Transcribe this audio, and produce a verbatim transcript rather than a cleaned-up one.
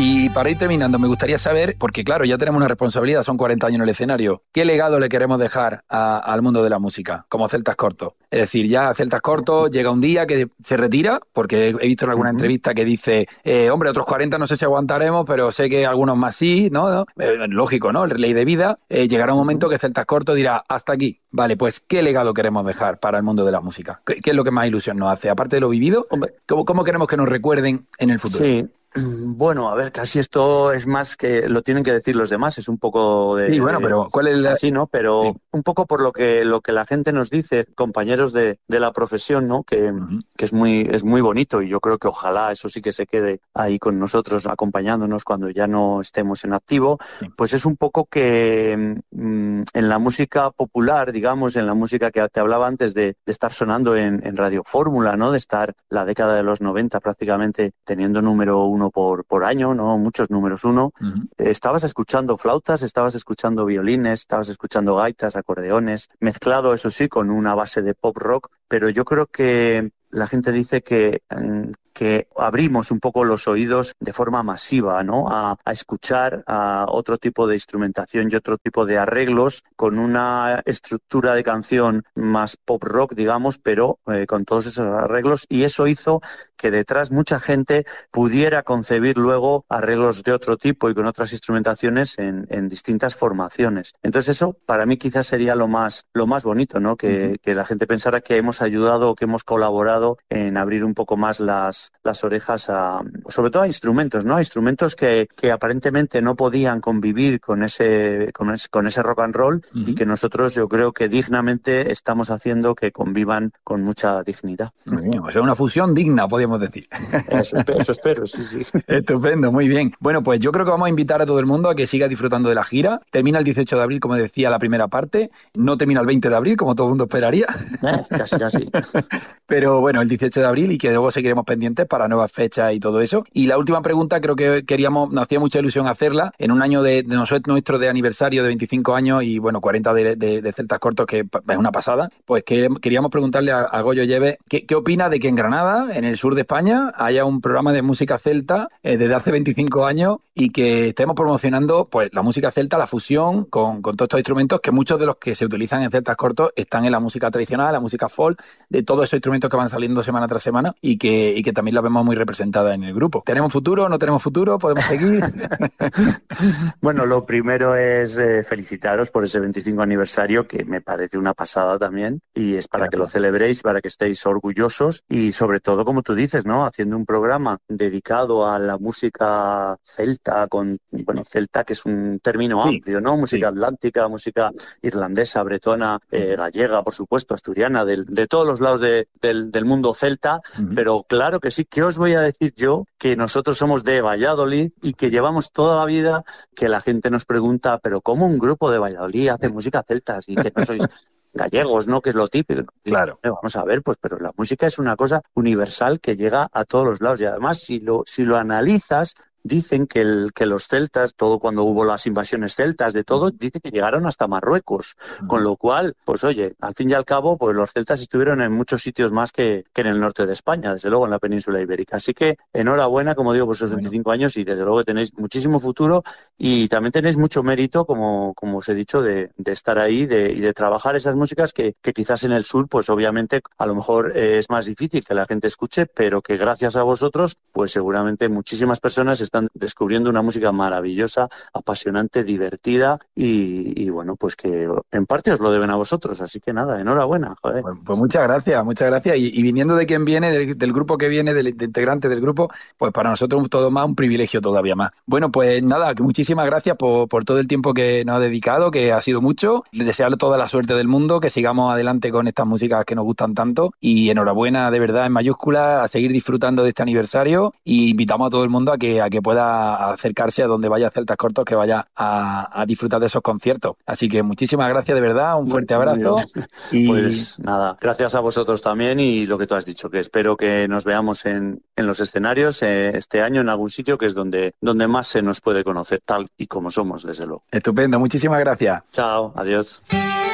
Y para ir terminando, me gustaría saber, porque claro, ya tenemos una responsabilidad, son cuarenta años en el escenario, ¿qué legado le queremos dejar a, al mundo de la música, como Celtas Cortos? Es decir, ya Celtas Cortos llega un día que se retira, porque he visto en alguna Uh-huh. entrevista que dice, eh, hombre, otros cuarenta no sé si aguantaremos, pero sé que algunos más sí, ¿no? ¿No? Eh, lógico, ¿no? Ley de vida. Eh, llegará un Uh-huh. momento que Celtas Cortos dirá, hasta aquí. Vale, pues, ¿qué legado queremos dejar para el mundo de la música? ¿Qué, qué es lo que más ilusión nos hace? Aparte de lo vivido, Hombre, ¿cómo, cómo queremos que nos recuerden en el futuro? sí. Bueno, a ver, casi esto es más que lo tienen que decir los demás, es un poco Sí, de, bueno, de pero ¿cuál es la...? así, ¿no? Sí. Pero un poco por lo que lo que la gente nos dice, compañeros de, de la profesión, ¿no? Que, Uh-huh. que es muy es muy bonito y yo creo que ojalá eso sí que se quede ahí con nosotros acompañándonos cuando ya no estemos en activo, Sí. pues es un poco que mm, en la música popular, digamos, en la música que te hablaba antes de, de estar sonando en, en Radio Fórmula, ¿no? De estar la década de los noventa prácticamente teniendo número uno por, por año, ¿no? Muchos números uno. Uh-huh. Estabas escuchando flautas, estabas escuchando violines, estabas escuchando gaitas, acordeones, mezclado, eso sí, con una base de pop rock, pero yo creo que la gente dice que, que abrimos un poco los oídos de forma masiva, ¿no? A, a escuchar a otro tipo de instrumentación y otro tipo de arreglos con una estructura de canción más pop rock, digamos, pero eh, con todos esos arreglos, y eso hizo que detrás mucha gente pudiera concebir luego arreglos de otro tipo y con otras instrumentaciones en, en distintas formaciones. Entonces eso para mí quizás sería lo más, lo más bonito, ¿no? Que, Uh-huh. que la gente pensara que hemos ayudado, que hemos colaborado en abrir un poco más las, las orejas a, sobre todo a instrumentos, ¿no? A instrumentos que, que aparentemente no podían convivir con ese, con ese, con ese rock and roll Uh-huh. y que nosotros yo creo que dignamente estamos haciendo que convivan con mucha dignidad. Muy bien, o sea, una fusión digna, podríamos decir. Eso espero, eso espero, sí, sí. Estupendo, muy bien. Bueno, pues yo creo que vamos a invitar a todo el mundo a que siga disfrutando de la gira. Termina el dieciocho de abril, como decía, la primera parte. No termina el veinte de abril, como todo el mundo esperaría. Eh, casi, casi. Pero bueno, el dieciocho de abril y que luego seguiremos pendientes para nuevas fechas y todo eso. Y la última pregunta, creo que queríamos, nos hacía mucha ilusión hacerla en un año de, de nuestro de aniversario de veinticinco años y bueno, cuarenta de, de, de Celtas Cortos, que es una pasada. Pues que, queríamos preguntarle a, a Goyo Lleves ¿qué, qué opina de que en Granada, en el sur de España, haya un programa de música celta eh, desde hace veinticinco años y que estemos promocionando pues la música celta, la fusión con, con todos estos instrumentos que muchos de los que se utilizan en Celtas Cortos están en la música tradicional, la música folk, de todos esos instrumentos que van saliendo semana tras semana y que, y que también la vemos muy representada en el grupo. ¿Tenemos futuro? ¿No tenemos futuro? ¿Podemos seguir? Bueno, lo primero es eh, felicitaros por ese veinticinco aniversario, que me parece una pasada también, y es para que lo Gracias. celebréis, para que estéis orgullosos y sobre todo, como tú dices, ¿no? Haciendo un programa dedicado a la música celta, con, bueno, celta que es un término Sí, amplio, ¿no? Música sí. atlántica, música irlandesa, bretona, eh, gallega, por supuesto, asturiana, de, de todos los lados de, del, del mundo celta, Uh-huh. pero claro que sí. ¿Qué os voy a decir yo? Que nosotros somos de Valladolid y que llevamos toda la vida que la gente nos pregunta, pero ¿cómo un grupo de Valladolid hace música celta y que no sois gallegos, ¿no? Que es lo típico. Y, Claro. eh, vamos a ver, pues, pero la música es una cosa universal que llega a todos los lados y además si lo, si lo analizas, dicen que, el, que los celtas, todo cuando hubo las invasiones celtas, de todo, Uh-huh. dice que llegaron hasta Marruecos, con Uh-huh. lo cual, pues oye, al fin y al cabo, pues los celtas estuvieron en muchos sitios más que, que en el norte de España, desde luego en la península ibérica. Así que enhorabuena, como digo, por esos Bueno. veinticinco años y desde luego tenéis muchísimo futuro y también tenéis mucho mérito, como, como os he dicho, de, de estar ahí de, y de trabajar esas músicas que, que quizás en el sur, pues obviamente a lo mejor eh, es más difícil que la gente escuche, pero que gracias a vosotros, pues seguramente muchísimas personas están descubriendo una música maravillosa, apasionante, divertida y, y bueno, pues que en parte os lo deben a vosotros, así que nada, enhorabuena, joder. Pues, pues muchas gracias, muchas gracias. Y, y viniendo de quien viene, del, del grupo que viene, del, del integrante del grupo, pues para nosotros todo más, un privilegio todavía más. Bueno, pues nada, que muchísimas gracias por, por todo el tiempo que nos ha dedicado, que ha sido mucho. Desearle toda la suerte del mundo, que sigamos adelante con estas músicas que nos gustan tanto. Y enhorabuena, de verdad, en mayúsculas, a seguir disfrutando de este aniversario. Y invitamos a todo el mundo a que, a que pueda acercarse a donde vaya Celtas Cortos, que vaya a, a disfrutar de esos conciertos. Así que muchísimas gracias, de verdad, un Muy, fuerte muy bien. abrazo. Y Pues nada, gracias a vosotros también y lo que tú has dicho, que espero que nos veamos en, en los escenarios eh, este año en algún sitio que es donde, donde más se nos puede conocer, tal y como somos, desde luego. estupendo, muchísimas gracias. Chao, adiós.